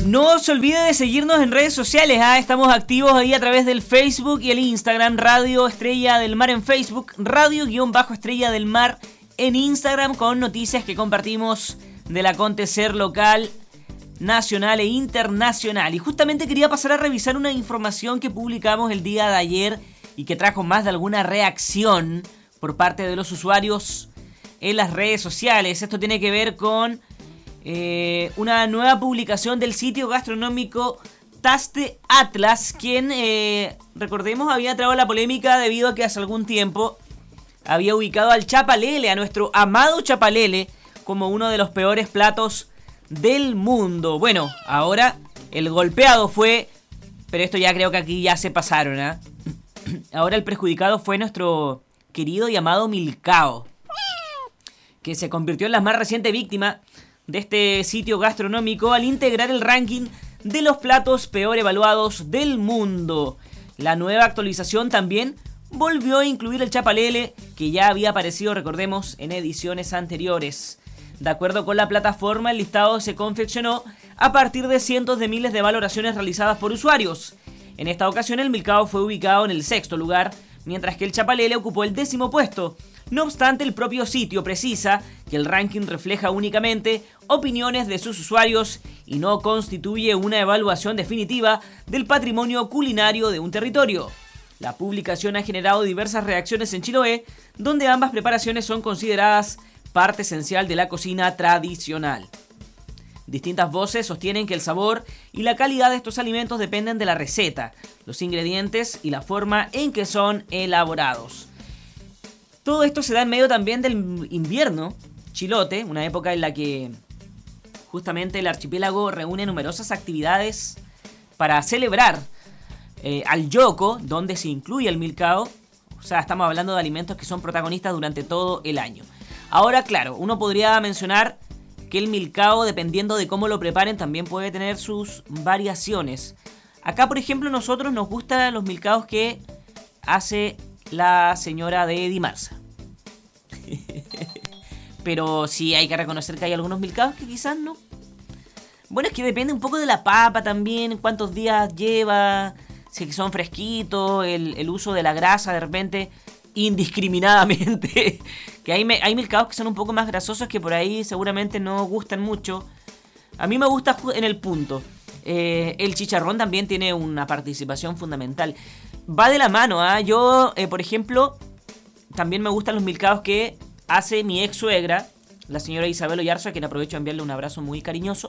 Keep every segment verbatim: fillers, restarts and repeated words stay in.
No se olvide de seguirnos en redes sociales, ¿eh? Estamos activos ahí a través del Facebook y el Instagram, Radio Estrella del Mar en Facebook, Radio-Estrella del Mar en Instagram, con noticias que compartimos del acontecer local, nacional e internacional. Y justamente quería pasar a revisar una información que publicamos el día de ayer y que trajo más de alguna reacción por parte de los usuarios en las redes sociales. Esto tiene que ver con Eh, una nueva publicación del sitio gastronómico Taste Atlas, quien, eh, recordemos, había traído la polémica debido a que hace algún tiempo había ubicado al chapalele, a nuestro amado chapalele, como uno de los peores platos del mundo. Bueno, ahora el golpeado fue, pero esto ya creo que aquí ya se pasaron, ¿eh? Ahora el perjudicado fue nuestro querido y amado Milcao, que se convirtió en la más reciente víctima de este sitio gastronómico al integrar el ranking de los platos peor evaluados del mundo. La nueva actualización también volvió a incluir el chapalele, que ya había aparecido, recordemos, en ediciones anteriores. De acuerdo con la plataforma, el listado se confeccionó a partir de cientos de miles de valoraciones realizadas por usuarios. En esta ocasión el Milcao fue ubicado en el sexto lugar, mientras que el chapalele ocupó el décimo puesto. No obstante, el propio sitio precisa que el ranking refleja únicamente opiniones de sus usuarios y no constituye una evaluación definitiva del patrimonio culinario de un territorio. La publicación ha generado diversas reacciones en Chiloé, donde ambas preparaciones son consideradas parte esencial de la cocina tradicional. Distintas voces sostienen que el sabor y la calidad de estos alimentos dependen de la receta, los ingredientes y la forma en que son elaborados. Todo esto se da en medio también del invierno chilote, una época en la que justamente el archipiélago reúne numerosas actividades para celebrar eh, al Yoko, donde se incluye el Milcao. O sea, estamos hablando de alimentos que son protagonistas durante todo el año. Ahora, claro, uno podría mencionar que el Milcao, dependiendo de cómo lo preparen, también puede tener sus variaciones. Acá, por ejemplo, nosotros nos gustan los Milcaos que hace la señora de Dimarsa. Pero sí hay que reconocer que hay algunos Milcaos que quizás no. Bueno, es que depende un poco de la papa también, cuántos días lleva, si son fresquitos, el, el uso de la grasa de repente indiscriminadamente. Que hay, hay Milcaos que son un poco más grasosos, que por ahí seguramente no gustan mucho. A mí me gusta en el punto. Eh, el chicharrón también tiene una participación fundamental. Va de la mano, ¿ah? ¿eh? Yo, eh, por ejemplo, también me gustan los Milcaos que hace mi ex suegra, la señora Isabel Oyarzo, a quien aprovecho de enviarle un abrazo muy cariñoso.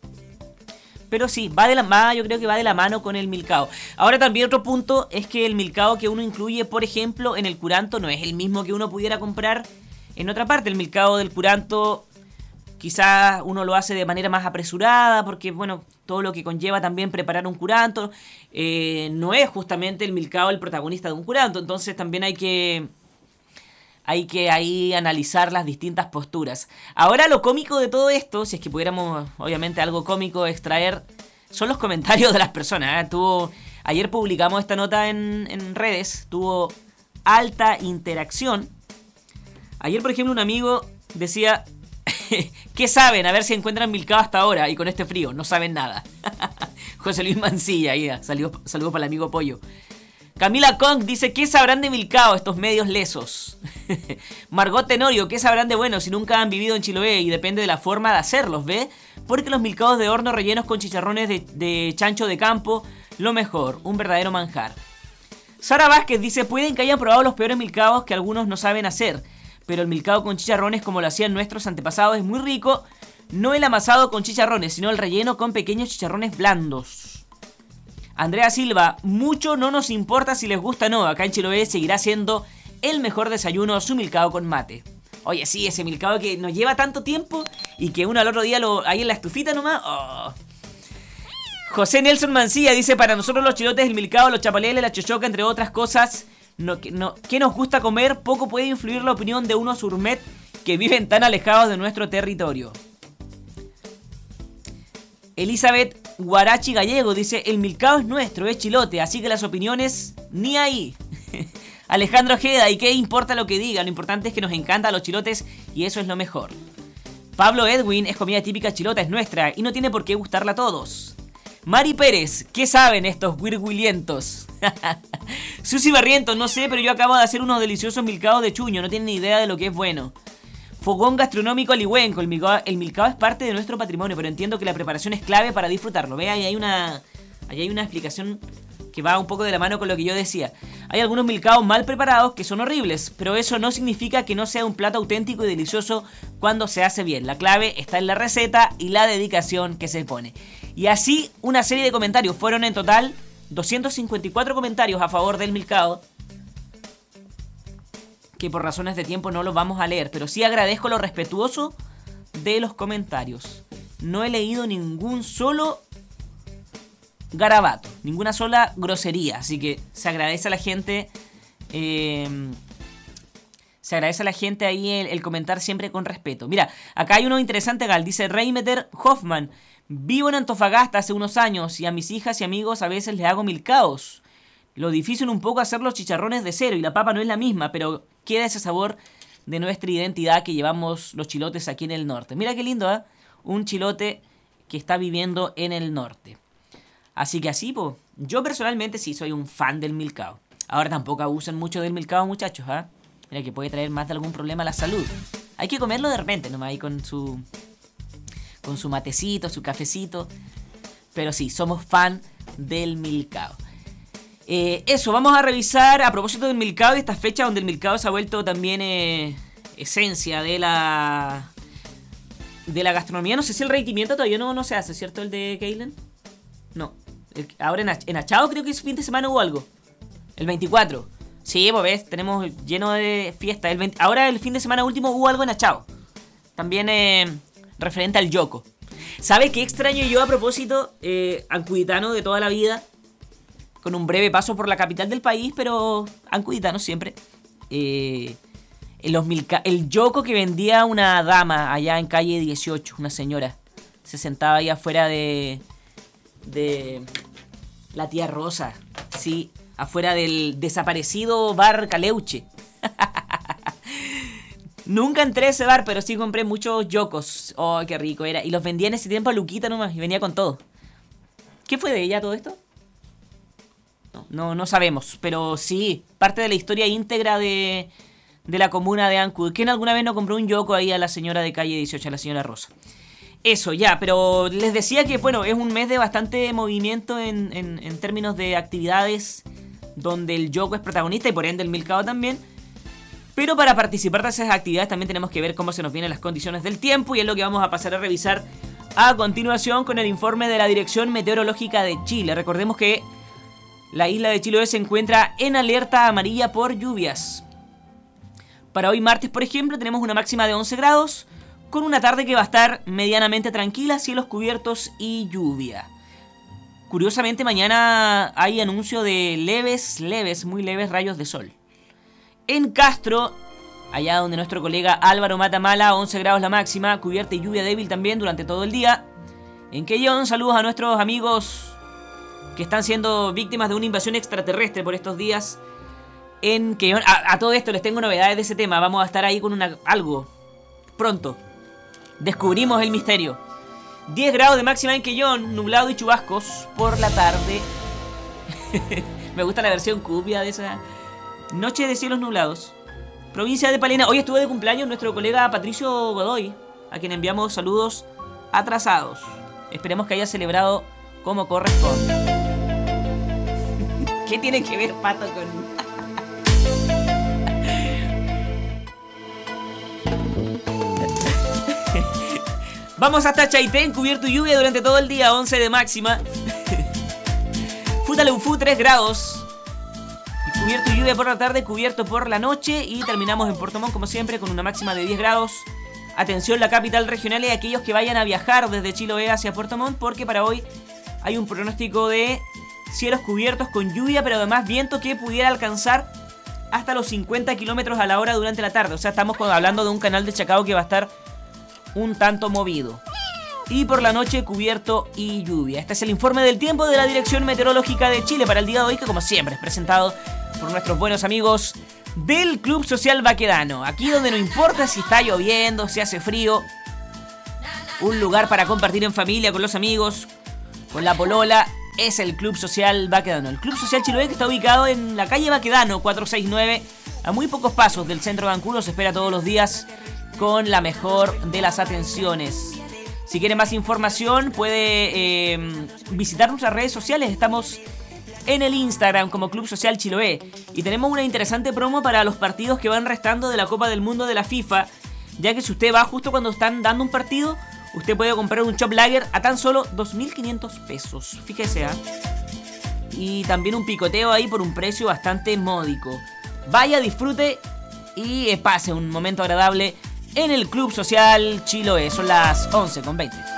Pero sí, va de la mano, yo creo que va de la mano con el Milcao. Ahora también otro punto es que el Milcao que uno incluye, por ejemplo, en el curanto no es el mismo que uno pudiera comprar en otra parte. El Milcao del curanto quizás uno lo hace de manera más apresurada porque, bueno, todo lo que conlleva también preparar un curanto. Eh, no es justamente el Milcao el protagonista de un curanto, entonces también hay que... Hay que ahí analizar las distintas posturas. Ahora lo cómico de todo esto, si es que pudiéramos, obviamente, algo cómico extraer, son los comentarios de las personas, ¿eh? Tuvo, ayer publicamos esta nota en, en redes, tuvo alta interacción. Ayer, por ejemplo, un amigo decía, ¿qué saben? A ver si encuentran Milcao hasta ahora y con este frío. No saben nada. José Luis Mancilla, ahí, saludos saludo para el amigo Pollo. Camila Kong dice, ¿qué sabrán de Milcao estos medios lesos? Margot Tenorio, ¿qué sabrán de bueno si nunca han vivido en Chiloé? Y depende de la forma de hacerlos, ¿ve? Porque los Milcaos de horno rellenos con chicharrones de, de chancho de campo, lo mejor, un verdadero manjar. Sara Vázquez dice, pueden que hayan probado los peores Milcaos que algunos no saben hacer, pero el Milcao con chicharrones como lo hacían nuestros antepasados es muy rico, no el amasado con chicharrones, sino el relleno con pequeños chicharrones blandos. Andrea Silva, mucho no nos importa si les gusta o no, acá en Chiloé seguirá siendo el mejor desayuno su Milcao con mate. Oye, sí, ese Milcao que nos lleva tanto tiempo y que uno al otro día lo ahí en la estufita nomás. Oh. José Nelson Mancilla dice, para nosotros los chilotes, el Milcao, los chapaleles, la chochoca, entre otras cosas, no, que, no, que nos gusta comer, poco puede influir la opinión de unos gourmet que viven tan alejados de nuestro territorio. Elizabeth Guarachi Gallego dice, el Milcao es nuestro, es chilote, así que las opiniones ni ahí. Alejandro Ojeda, ¿y qué importa lo que diga? Lo importante es que nos encantan los chilotes y eso es lo mejor. Pablo Edwin, es comida típica chilota, es nuestra y no tiene por qué gustarla a todos. Mari Pérez, ¿qué saben estos virguilientos? Susi Barrientos, no sé, pero yo acabo de hacer unos deliciosos milcaos de chuño, no tienen ni idea de lo que es bueno. Fogón gastronómico Alihuenco, el milcao, el milcao es parte de nuestro patrimonio, pero entiendo que la preparación es clave para disfrutarlo. Ve, ahí hay una, ahí hay una explicación que va un poco de la mano con lo que yo decía. Hay algunos milcaos mal preparados que son horribles, pero eso no significa que no sea un plato auténtico y delicioso cuando se hace bien. La clave está en la receta y la dedicación que se pone. Y así una serie de comentarios. Fueron en total doscientos cincuenta y cuatro comentarios a favor del milcao, que por razones de tiempo no los vamos a leer, pero sí agradezco lo respetuoso de los comentarios. No he leído ningún solo garabato, ninguna sola grosería, así que se agradece a la gente, eh, se agradece a la gente ahí el, el comentar siempre con respeto. Mira, acá hay uno interesante, Gal, dice Reimeter Hoffman: vivo en Antofagasta hace unos años y a mis hijas y amigos a veces les hago milcaos. Lo difícil un poco hacer los chicharrones de cero y la papa no es la misma, pero queda ese sabor de nuestra identidad que llevamos los chilotes aquí en el norte. Mira qué lindo, ¿eh? Un chilote que está viviendo en el norte. Así que así, pues, yo personalmente sí soy un fan del milcao. Ahora tampoco abusen mucho del milcao, muchachos, ¿ah? ¿eh? Mira que puede traer más de algún problema a la salud. Hay que comerlo de repente, nomás ahí con su, con su matecito, su cafecito. Pero sí, somos fan del milcao. Eh, eso, vamos a revisar a propósito del milcao y esta fecha donde el milcao se ha vuelto también eh, esencia de la de la gastronomía. No sé si el rey-quimiento todavía no, no se hace, ¿cierto? El de Keilen. No. El, ahora en, en Achao creo que ese fin de semana hubo algo. El veinticuatro. Sí, pues ves, tenemos lleno de fiesta. El veinte, ahora el fin de semana último hubo algo en Achao. También eh, referente al yoco. ¿Sabes qué extraño yo a propósito? Eh, ancuditano de toda la vida. Con un breve paso por la capital del país, pero ancuditano siempre. Eh, en los milca- el yoco que vendía una dama allá en calle dieciocho, una señora. Se sentaba ahí afuera de... de la tía Rosa. Sí, afuera del desaparecido bar Caleuche. Nunca entré a ese bar, pero sí compré muchos yocos. Oh, qué rico era. Y los vendía en ese tiempo a Luquita nomás, y venía con todo. ¿Qué fue de ella todo esto? No, no, no sabemos, pero sí, parte de la historia íntegra de, de la comuna de Ancud. ¿Quién alguna vez no compró un yoco ahí a la señora de calle dieciocho, a la señora Rosa? Eso, ya, pero les decía que, bueno, es un mes de bastante movimiento en, en, en términos de actividades donde el yoco es protagonista y por ende el milcao también. Pero para participar de esas actividades también tenemos que ver cómo se nos vienen las condiciones del tiempo y es lo que vamos a pasar a revisar a continuación con el informe de la Dirección Meteorológica de Chile. Recordemos que la isla de Chiloé se encuentra en alerta amarilla por lluvias. Para hoy martes, por ejemplo, tenemos una máxima de once grados, con una tarde que va a estar medianamente tranquila, cielos cubiertos y lluvia. Curiosamente, mañana hay anuncio de leves, leves, muy leves rayos de sol. En Castro, allá donde nuestro colega Álvaro Matamala, once grados la máxima, cubierta y lluvia débil también durante todo el día. En Quellón, saludos a nuestros amigos que están siendo víctimas de una invasión extraterrestre por estos días. En Quellón, a, a todo esto les tengo novedades de ese tema, vamos a estar ahí con una, algo pronto. Descubrimos el misterio. diez grados de máxima en Quellón, nublado y chubascos por la tarde. Me gusta la versión cupia de esa. Noche de cielos nublados. Provincia de Palena. Hoy estuvo de cumpleaños nuestro colega Patricio Godoy, a quien enviamos saludos atrasados. Esperemos que haya celebrado como corresponde. ¿Qué tiene que ver Pato con...? Vamos hasta Chaitén, cubierto y lluvia durante todo el día, once de máxima. Futaleufú, tres grados. Y cubierto y lluvia por la tarde, cubierto por la noche. Y terminamos en Puerto Montt, como siempre, con una máxima de diez grados. Atención, la capital regional y aquellos que vayan a viajar desde Chiloé hacia Puerto Montt, porque para hoy hay un pronóstico de cielos cubiertos con lluvia, pero además viento que pudiera alcanzar hasta los cincuenta kilómetros a la hora durante la tarde. O sea, estamos hablando de un canal de Chacao que va a estar un tanto movido. Y por la noche cubierto y lluvia. Este es el informe del tiempo de la Dirección Meteorológica de Chile para el día de hoy, que como siempre es presentado por nuestros buenos amigos del Club Social Baquedano. Aquí donde no importa si está lloviendo, si hace frío, un lugar para compartir en familia con los amigos, con la polola, es el Club Social Baquedano. El Club Social Chiloé, que está ubicado en la calle Baquedano cuatrocientos sesenta y nueve, a muy pocos pasos del centro de Vancouver. Se espera todos los días con la mejor de las atenciones. Si quiere más información, puede eh, visitar nuestras redes sociales. Estamos en el Instagram como Club Social Chiloé. Y tenemos una interesante promo para los partidos que van restando de la Copa del Mundo de la FIFA. Ya que si usted va justo cuando están dando un partido, usted puede comprar un Chop Lager a tan solo dos mil quinientos pesos. Fíjese, ¿eh? Y también un picoteo ahí por un precio bastante módico. Vaya, disfrute y pase un momento agradable en el Club Social Chiloé. Son las once con veinte.